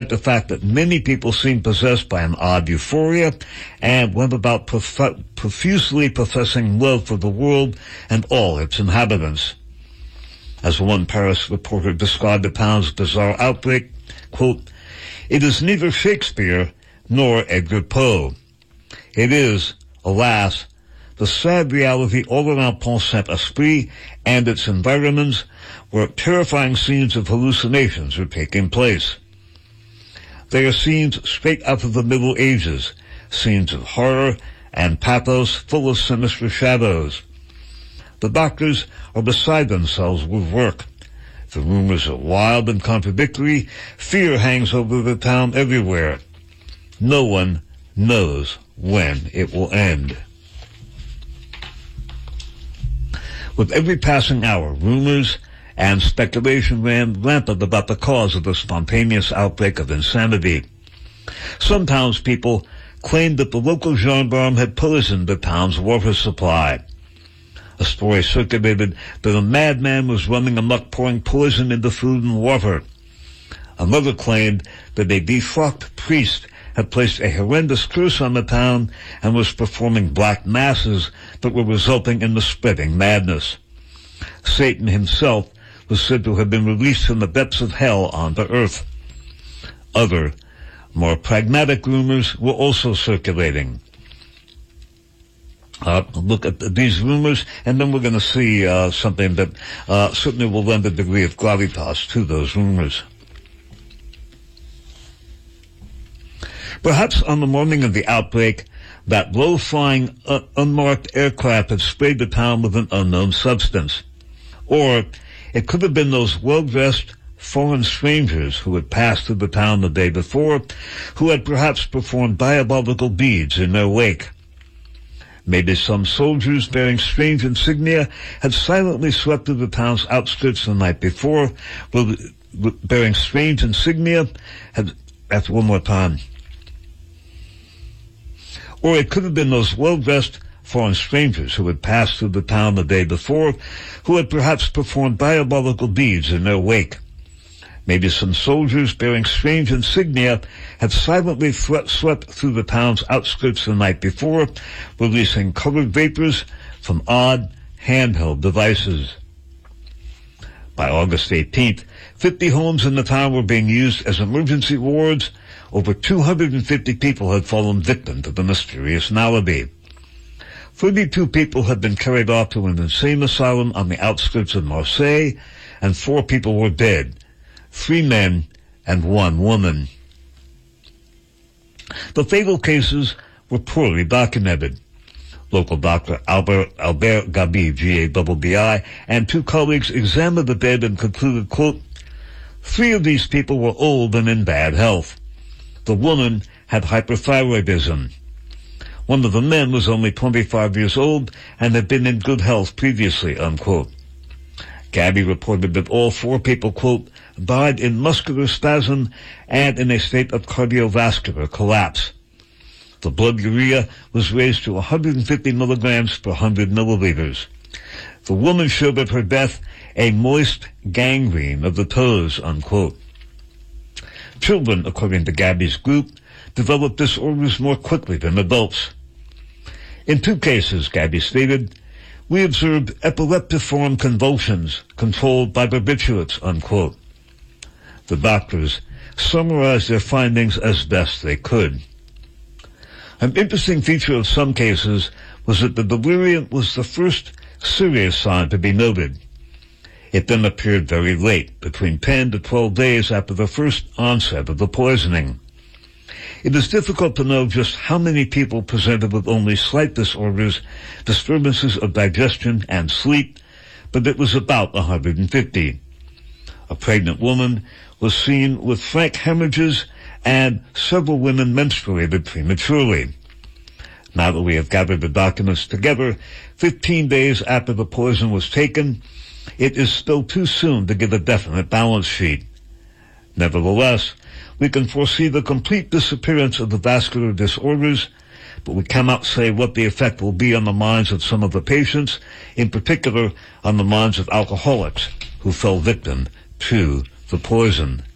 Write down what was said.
despite the fact that many people seemed possessed by an odd euphoria and went about profusely professing love for the world and all its inhabitants. As one Paris reporter described the town's bizarre outbreak, quote, "It is neither Shakespeare nor Edgar Poe. It is, alas, the sad reality all around Pont Saint-Esprit and its environments, where terrifying scenes of hallucinations are taking place. They are scenes straight out of the Middle Ages, scenes of horror and pathos full of sinister shadows. The doctors are beside themselves with work. The rumors are wild and contradictory. Fear hangs over the town everywhere. No one knows when it will end." With every passing hour, rumors and speculation ran rampant about the cause of the spontaneous outbreak of insanity. Some townspeople claimed that the local gendarme had poisoned the town's water supply. A story circulated that a madman was running amok, pouring poison into food and water. Another claimed that a defrocked priest had placed a horrendous curse on the town and was performing black masses that were resulting in the spreading madness. Satan himself was said to have been released from the depths of hell onto earth. Other, more pragmatic rumors were also circulating. Look at these rumors, and then we're going to see something that certainly will lend a degree of gravitas to those rumors. Perhaps on the morning of the outbreak, that low-flying, unmarked aircraft had sprayed the town with an unknown substance. Or it could have been those well-dressed foreign strangers who had passed through the town the day before, who had perhaps performed diabolical deeds in their wake. Maybe some soldiers bearing strange insignia had silently swept through the town's outskirts the night before, bearing strange insignia had, after one more time. Or it could have been those well-dressed foreign strangers who had passed through the town the day before, who had perhaps performed diabolical deeds in their wake. Maybe some soldiers bearing strange insignia had silently swept through the town's outskirts the night before, releasing colored vapors from odd handheld devices. By August 18th, 50 homes in the town were being used as emergency wards. Over 250 people had fallen victim to the mysterious malady. 32 people had been carried off to an insane asylum on the outskirts of Marseille, and 4 people were dead, 3 men and 1 woman. The fatal cases were poorly documented. Local doctor Albert Gabi, G-A-B-B-I, and 2 colleagues examined the dead and concluded, quote, 3 of these people were old and in bad health. The woman had hyperthyroidism. One of the men was only 25 years old and had been in good health previously, unquote. Gabi reported that all 4 people, quote, died in muscular spasm and in a state of cardiovascular collapse. The blood urea was raised to 150 milligrams per 100 milliliters. The woman showed at her death a moist gangrene of the toes, unquote. Children, according to Gabi's group, develop disorders more quickly than adults. In 2 cases, Gabi stated, we observed epileptiform convulsions controlled by barbiturates, unquote. The doctors summarized their findings as best they could. An interesting feature of some cases was that the delirium was the first serious sign to be noted. It then appeared very late, between 10 to 12 days after the first onset of the poisoning. It is difficult to know just how many people presented with only slight disorders, disturbances of digestion and sleep, but it was about 150. A pregnant woman was seen with frank hemorrhages, and several women menstruated prematurely. Now that we have gathered the documents together, 15 days after the poison was taken, it is still too soon to give a definite balance sheet. Nevertheless, we can foresee the complete disappearance of the vascular disorders, but we cannot say what the effect will be on the minds of some of the patients, in particular on the minds of alcoholics who fell victim to the poison.